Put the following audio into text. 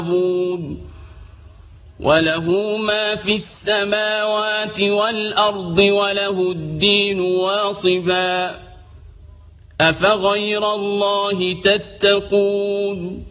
وله ما في السماوات والأرض وله الدين واصبا أفغير الله تتقون